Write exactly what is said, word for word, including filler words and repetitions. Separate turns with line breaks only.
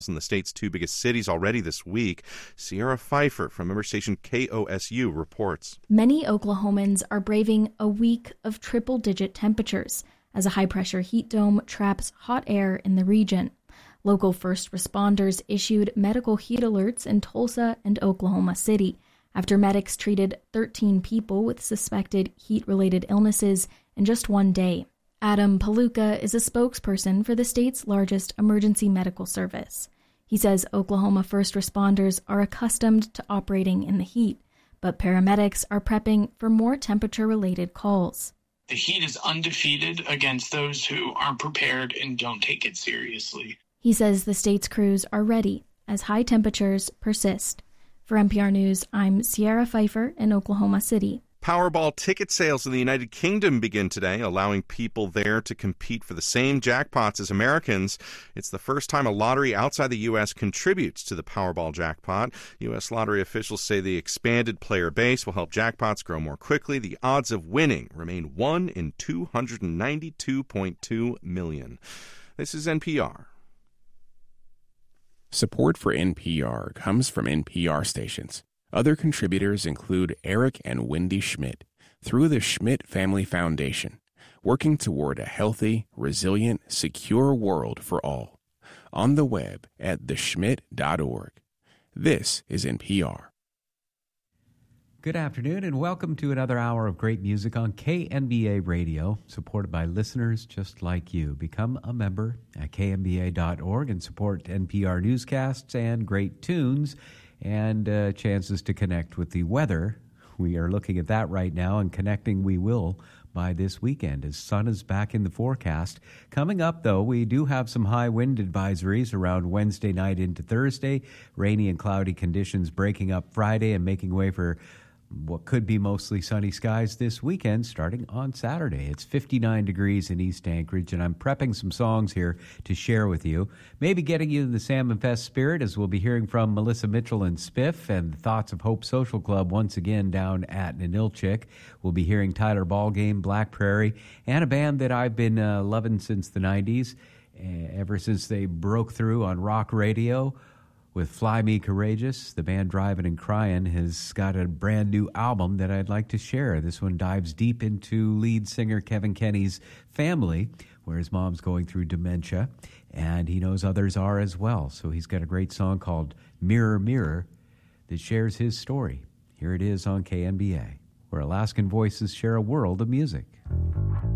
in the state's two biggest cities already this week. Sierra Pfeiffer from member station K O S U reports.
Many Oklahomans are braving a week of triple-digit temperatures as a high-pressure heat dome traps hot air in the region. Local first responders issued medical heat alerts in Tulsa and Oklahoma City after medics treated thirteen people with suspected heat-related illnesses in just one day. Adam Paluca is a spokesperson for the state's largest emergency medical service. He says Oklahoma first responders are accustomed to operating in the heat, but paramedics are prepping for more temperature-related calls.
The heat is undefeated against those who aren't prepared and don't take it seriously.
He says the state's crews are ready as high temperatures persist. For N P R News, I'm Sierra Pfeiffer in Oklahoma City.
Powerball ticket sales in the United Kingdom begin today, allowing people there to compete for the same jackpots as Americans. It's the first time a lottery outside the U S contributes to the Powerball jackpot. U S lottery officials say the expanded player base will help jackpots grow more quickly. The odds of winning remain one in two hundred ninety-two point two million. This is N P R.
Support for N P R comes from N P R stations. Other contributors include Eric and Wendy Schmidt through the Schmidt Family Foundation, working toward a healthy, resilient, secure world for all. On the web at the schmidt dot org. This is N P R.
Good afternoon and welcome to another hour of great music on K N B A Radio, supported by listeners just like you. Become a member at K N B A dot org and support N P R newscasts and great tunes and uh, chances to connect with the weather. We are looking at that right now, and connecting we will by this weekend as sun is back in the forecast. Coming up, though, we do have some high wind advisories around Wednesday night into Thursday. Rainy and cloudy conditions breaking up Friday and making way for what could be mostly sunny skies this weekend starting on Saturday. It's fifty-nine degrees in East Anchorage, and I'm prepping some songs here to share with you. Maybe getting you in the Salmon Fest spirit, as we'll be hearing from Melissa Mitchell and Spiff and the Thoughts of Hope Social Club once again down at Ninilchik. We'll be hearing Tyler Ballgame, Black Prairie, and a band that I've been uh, loving since the nineties, uh, ever since they broke through on rock radio. With Fly Me Courageous, the band Drivin' and Cryin' has got a brand new album that I'd like to share. This one dives deep into lead singer Kevin Kenny's family, where his mom's going through dementia, and he knows others are as well. So he's got a great song called Mirror, Mirror that shares his story. Here it is on K N B A, where Alaskan voices share a world of music.